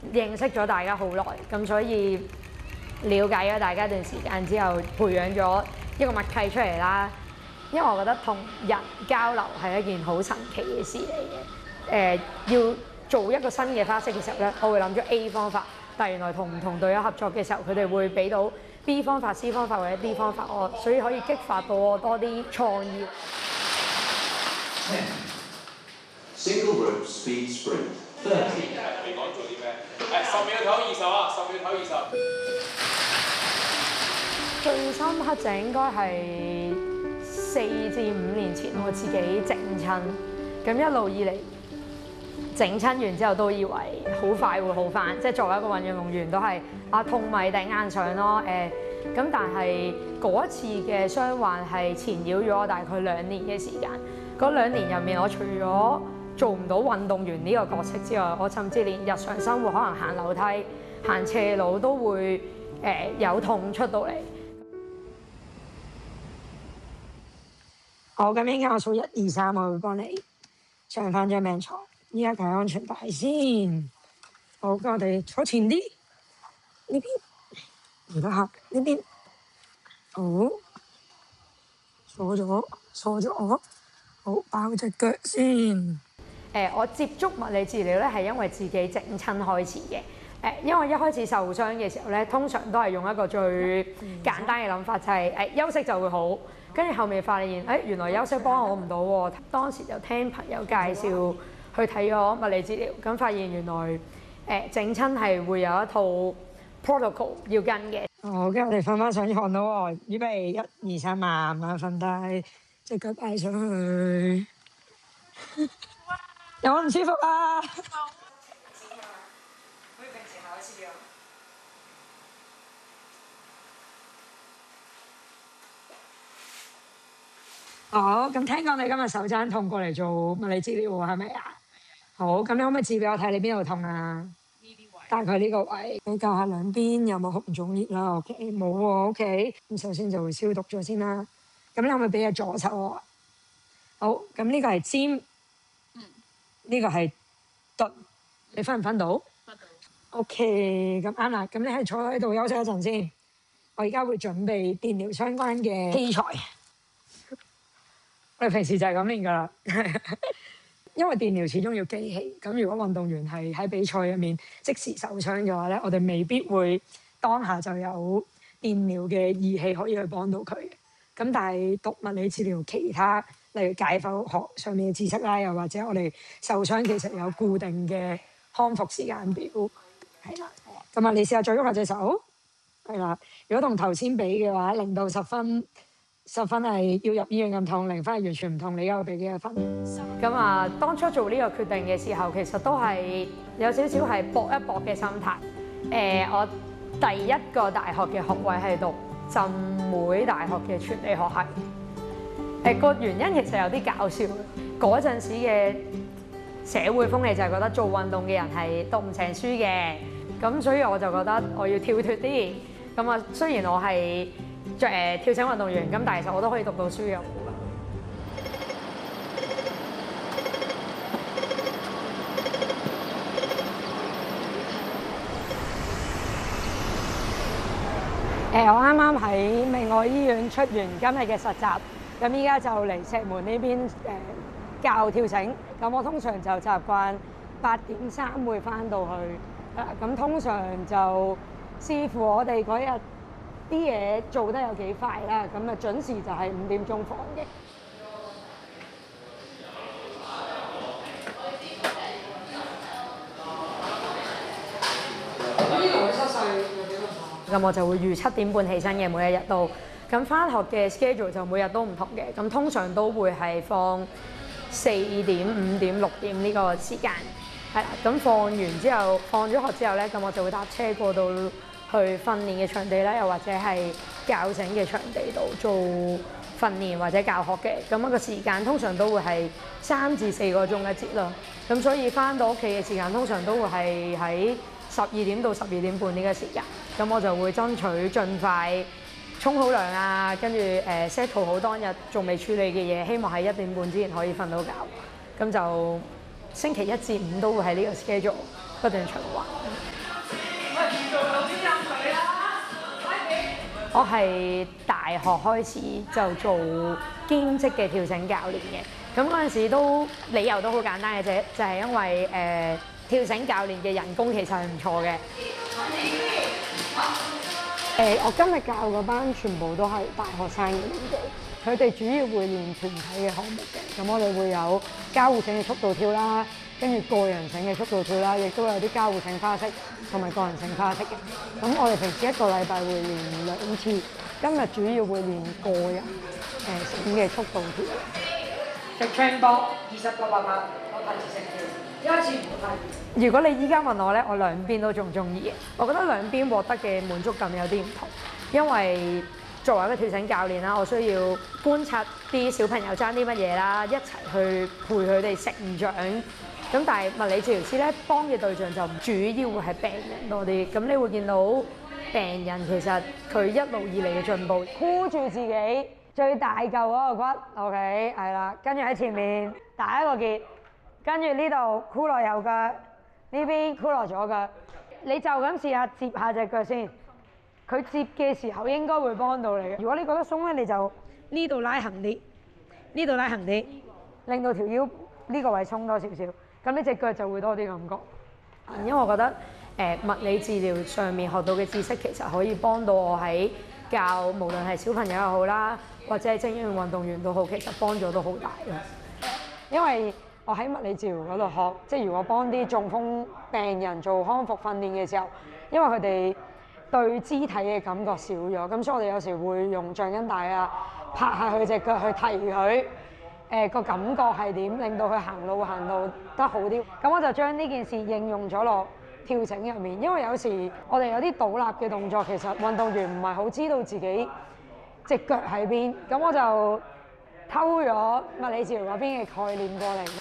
認識咗大家好耐，咁所以了解咗大家一段時間之後，培養咗一個默契出嚟啦。因為我覺得同人交流係一件好神奇嘅事嚟嘅。要做一個新嘅花式嘅時候咧，我會諗咗 A 方法，但係原來同唔同隊友合作嘅時候，佢哋會俾到 B 方法、C 方法或者 D 方法我，所以可以激發到我多啲創意。 Single rope speed sprint 30。 你講做啲咩？10秒唞20啊！10秒唞20。 最深刻就應該係4至5年前我自己整親，咁一路以嚟整親完之後都以為好快會好返，即係作為一個運動員都係痛咪頂硬上咯咁但係嗰一次嘅傷患係纏繞咗我大概2年嘅時間。嗰2年入面，我除咗做唔到運動員呢個角色之外，我甚至連日常生活可能行樓梯、行斜路都會有痛出到嚟。好，咁依家我數1、2、3，我會幫你上翻張病床。依家解安全帶先。好，咁我哋坐前啲，呢邊唔得嚇，呢邊好，鎖咗我，好包隻腳先。我接觸物理治療咧係因為自己整親開始嘅。因為一開始受傷嘅時候咧，通常都係用一個最簡單嘅諗法，就係休息就會好。跟住後面發現，原來休息幫我唔到喎。當時就聽朋友介紹去睇咗物理治療，咁發現原來整親係會有一套 protocol 要跟嘅。好，跟住我哋瞓翻上床咯喎，預備1、2、3，慢慢瞓低，隻腳擺上去。有冇唔舒服啊？好，咁聽講你今日手踭痛過嚟做物理治療喎，係咪啊？好，咁你可唔可以指俾我睇你邊度痛啊？呢啲位。大概呢個位。比較下兩邊有冇紅腫熱啦 ？OK， 冇喎 OK。咁首先就會消毒咗先啦。咁你可唔可以俾隻左手我啊？好，咁呢個係尖，呢個係鈍，你分唔分到？分到。OK，咁啱啦。咁你係坐喺度休息一陣先。我而家會準備電療相關嘅器材。我哋平時就係咁練㗎啦，因為電療始終要機器。咁如果運動員係喺比賽入面即時受傷嘅話咧，我哋未必會當下就有電療嘅儀器可以去幫到佢嘅。咁但係讀物理治療其他，例如解剖學上面嘅知識啦，又或者我哋受傷其實有固定嘅康復時間表，係啦。咁啊，你試下再喐下隻手，係啦。如果同頭先比嘅話，0到10分。10分係要入醫院咁痛，0分係完全唔痛。你而家會俾幾多分？咁啊，當初做呢個決定嘅時候，其實都係有少少係搏一搏嘅心態。我第一個大學嘅學位係讀浸會大學嘅傳理學系。個原因其實有啲搞笑。嗰陣時嘅社會風氣就係覺得做運動嘅人係讀唔成書嘅，咁所以我就覺得我要跳脫啲。咁啊，雖然我係跳繩運動員，咁但係其實我都可以讀到書嘅。我啱啱喺明愛醫院出完今日嘅實習，咁依家就嚟石門呢邊教跳繩。咁我通常就習慣8點3會翻到去，咁通常就視乎我哋嗰日啲嘢做得有幾快啦，咁啊準時就係5點鐘放嘅。咁我就會預7點半起身嘅，每一日都。咁翻學嘅 schedule 就每日都唔同嘅，咁通常都會係放4點、5點、6點呢個時間。係啦，咁放完之後，放咗學之後咧，咁我就會搭車過到去訓練嘅場地啦，又或者係教繩嘅場地度做訓練或者教學嘅。咁一個時間通常都會係3至4個鐘一節咯。咁所以翻到屋企嘅時間通常都會係喺12點到12點半呢個時間。咁我就會爭取盡快沖好涼啊，跟住set 好當日仲未處理嘅嘢，希望喺1點半之前可以瞓到覺。咁就星期1至5都會喺呢個 schedule 不斷循環。 我係大學開始就做兼職嘅跳繩教練嘅，咁嗰陣時都理由都好簡單嘅啫，就係因為跳繩教練嘅人工其實係唔錯嘅。我今日教嗰班全部都係大學生嘅年紀，佢哋主要會練團體嘅項目嘅，咁我哋會有交互繩嘅速度跳啦，跟住個人繩嘅速度跳啦，亦都有啲交互繩花式同埋個人繩花式嘅。咁我哋平時一個禮拜會練2次，今日主要會練個人繩嘅速度跳。食 train 波20個800，我睇住繩跳，一次唔好睇。如果你依家問我咧，我兩邊都仲中意嘅。我覺得兩邊獲得嘅滿足感有啲唔同，因為作為一個跳繩教練啦，我需要觀察啲小朋友爭啲乜嘢啦，一齊去陪佢哋成長。咁但係物理治療師咧，幫嘅對象就主要會係病人多啲。咁你會見到病人其實佢一路以嚟嘅進步，箍住自己最大嚿嗰個骨 ，OK 係啦，跟住喺前面打一個結，跟住呢度箍落右腳，呢邊箍落左腳。你就咁試下接下隻腳先，佢接嘅時候應該會幫到你嘅。如果你覺得鬆咧，你就呢度拉行啲，呢度拉行啲，令到條腰呢個位鬆多少少。咁呢隻腳就會多啲感覺，因為我覺得物理治療上面學到嘅知識其實可以幫到我喺教無論係小朋友又好啦，或者係精英運動員都好，其實幫助都好大咯。因為我喺物理治療嗰度學，即係如果幫啲中風病人做康復訓練嘅時候，因為佢哋對肢體嘅感覺少咗，咁所以我哋有時會用橡筋帶啊，拍下佢隻腳去提佢。個感覺係點，令到佢行路得好啲。咁我就將呢件事應用咗落跳繩入面，因為有時我哋有啲倒立嘅動作，其實運動員唔係好知道自己隻腳喺邊，咁我就偷咗物理治療嗰邊嘅概念過嚟。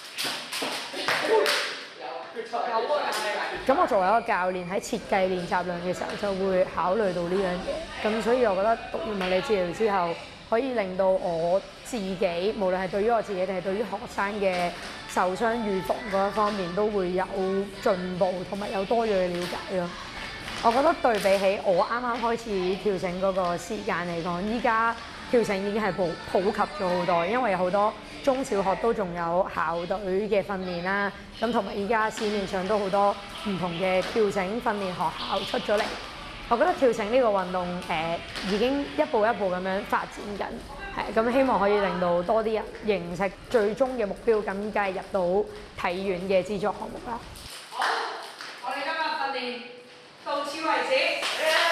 咁我作為一個教練喺設計練習量嘅時候，就會考慮到呢樣嘢。咁所以我覺得讀完物理治療之後，可以令到我自己，無論係對於我自己定係對於學生嘅受傷預防嗰一方面，都會有進步同埋有多樣嘅了解咯。我覺得對比起我啱啱開始跳繩嗰個時間嚟講，依家跳繩已經係普及咗好多，因為有好多中小學都仲有校隊嘅訓練啦。咁同埋依家市面上都好多唔同嘅跳繩訓練學校出咗嚟。我覺得跳繩呢個運動已經一步一步咁樣發展緊，係咁希望可以令到多啲人認識最終嘅目標，咁梗係入到體院嘅資助項目啦。 好，我哋今日訓練到此為止。